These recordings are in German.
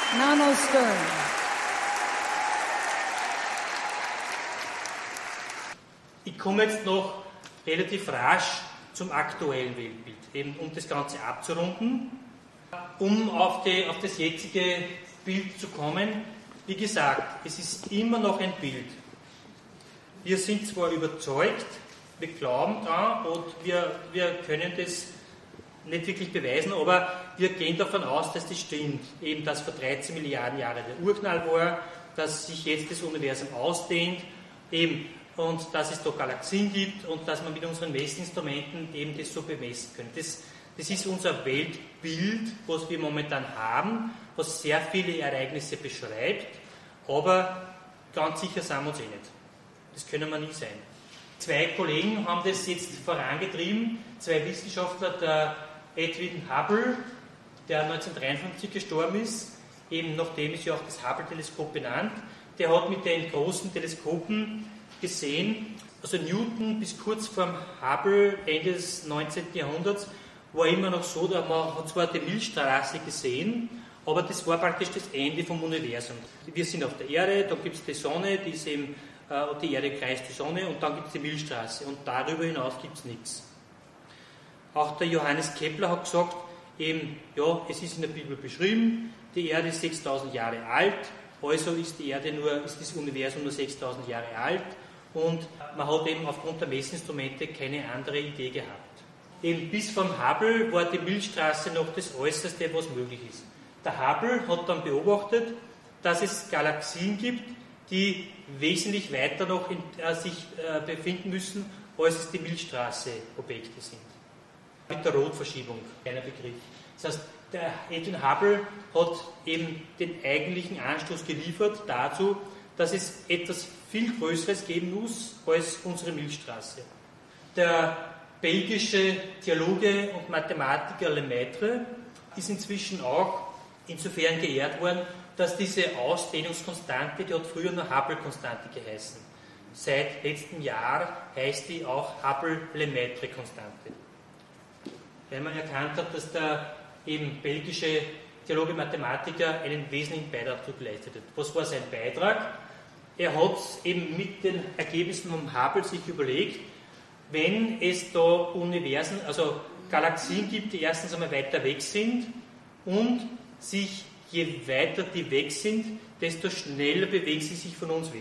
Nanostern. Ich komme jetzt noch relativ rasch zum aktuellen Weltbild, eben um das Ganze abzurunden. Um auf das jetzige Bild zu kommen, wie gesagt, es ist immer noch ein Bild. Wir sind zwar überzeugt, wir glauben daran und wir können das nicht wirklich beweisen, aber wir gehen davon aus, dass das stimmt. Eben, dass vor 13 Milliarden Jahren der Urknall war, dass sich jetzt das Universum ausdehnt, eben, und dass es da Galaxien gibt und dass man mit unseren Messinstrumenten eben das so bemessen können. Das ist unser Weltbild, was wir momentan haben, was sehr viele Ereignisse beschreibt, aber ganz sicher sind wir uns nicht. Das können wir nie sein. 2 Kollegen haben das jetzt vorangetrieben, 2 Wissenschaftler, der Edwin Hubble, der 1953 gestorben ist, eben nachdem ist ja auch das Hubble-Teleskop benannt, der hat mit den großen Teleskopen gesehen, also Newton bis kurz vorm Hubble, Ende des 19. Jahrhunderts, war immer noch so, dass man hat zwar die Milchstraße gesehen, aber das war praktisch das Ende vom Universum. Wir sind auf der Erde, da gibt es die Sonne, die ist eben, die Erde kreist die Sonne und dann gibt es die Milchstraße und darüber hinaus gibt es nichts. Auch der Johannes Kepler hat gesagt, eben, ja, es ist in der Bibel beschrieben, die Erde ist 6000 Jahre alt, also ist das Universum nur 6000 Jahre alt und man hat eben aufgrund der Messinstrumente keine andere Idee gehabt. Eben bis vom Hubble war die Milchstraße noch das Äußerste, was möglich ist. Der Hubble hat dann beobachtet, dass es Galaxien gibt, die wesentlich weiter noch sich befinden müssen, als es die Milchstraße-Objekte sind. Mit der Rotverschiebung, kleiner Begriff. Das heißt, der Edwin Hubble hat eben den eigentlichen Anstoß geliefert dazu, dass es etwas viel Größeres geben muss als unsere Milchstraße. Der belgische Theologe und Mathematiker Lemaitre ist inzwischen auch insofern geehrt worden, dass diese Ausdehnungskonstante, die hat früher nur Hubble-Konstante geheißen. Seit letztem Jahr heißt die auch Hubble-Lemaitre-Konstante. Weil man erkannt hat, dass der eben belgische Theologe Mathematiker einen wesentlichen Beitrag dazu geleistet hat. Was war sein Beitrag? Er hat eben mit den Ergebnissen vom Hubble sich überlegt, wenn es da Universen, also Galaxien gibt, die erstens einmal weiter weg sind und sich, je weiter die weg sind, desto schneller bewegen sie sich von uns weg.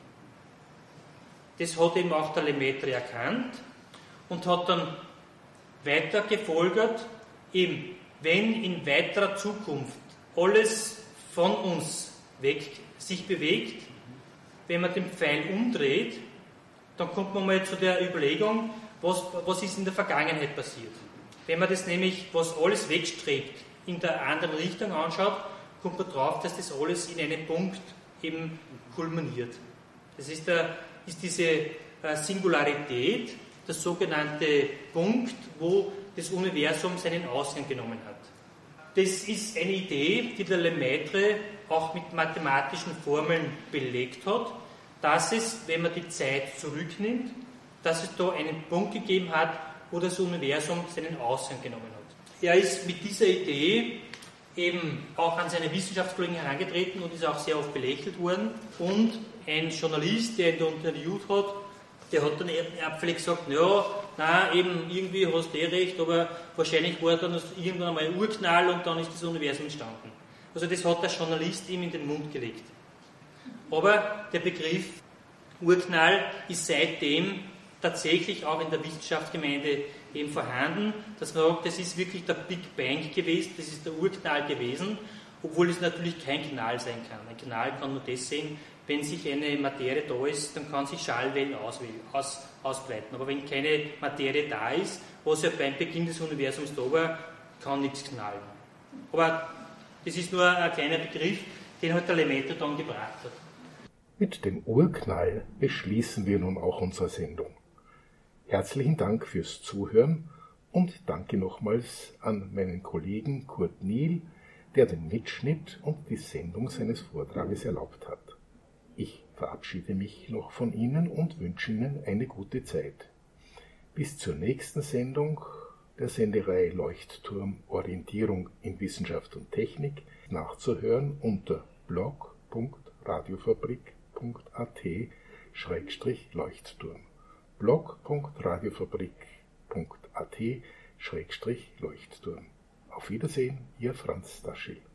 Das hat eben auch der Lemaitre erkannt und hat dann weiter gefolgert, eben wenn in weiterer Zukunft alles von uns weg sich bewegt, wenn man den Pfeil umdreht, dann kommt man mal zu der Überlegung, was ist in der Vergangenheit passiert. Wenn man das nämlich, was alles wegstrebt, in der anderen Richtung anschaut, kommt man drauf, dass das alles in einem Punkt eben kulminiert. Das ist diese Singularität, der sogenannte Punkt, wo das Universum seinen Ausgang genommen hat. Das ist eine Idee, die der Lemaitre auch mit mathematischen Formeln belegt hat, dass es, wenn man die Zeit zurücknimmt, dass es da einen Punkt gegeben hat, wo das Universum seinen Ausgang genommen hat. Er ist mit dieser Idee eben auch an seine Wissenschaftskollegen herangetreten und ist auch sehr oft belächelt worden. Und ein Journalist, der ihn da interviewt hat, der hat dann abfällig gesagt, ja, nein, eben irgendwie hast du recht, aber wahrscheinlich war dann irgendwann einmal ein Urknall und dann ist das Universum entstanden. Also das hat der Journalist ihm in den Mund gelegt. Aber der Begriff Urknall ist seitdem tatsächlich auch in der Wissenschaftsgemeinde eben vorhanden, dass man sagt, das ist wirklich der Big Bang gewesen, das ist der Urknall gewesen, obwohl es natürlich kein Knall sein kann. Ein Knall kann nur das sein, wenn sich eine Materie da ist, dann kann sich Schallwellen ausbreiten. Aber wenn keine Materie da ist, was ja beim Beginn des Universums da war, kann nichts knallen. Aber das ist nur ein kleiner Begriff, den halt der Lemaitre dann gebracht hat. Mit dem Urknall beschließen wir nun auch unsere Sendung. Herzlichen Dank fürs Zuhören und danke nochmals an meinen Kollegen Kurt Niel, der den Mitschnitt und die Sendung seines Vortrages erlaubt hat. Ich verabschiede mich noch von Ihnen und wünsche Ihnen eine gute Zeit. Bis zur nächsten Sendung, der Sendereihe Leuchtturm Orientierung in Wissenschaft und Technik nachzuhören unter blog.radiofabrik.at/Leuchtturm. blog.radiofabrik.at/Leuchtturm. Auf Wiedersehen, Ihr Franz Daschil.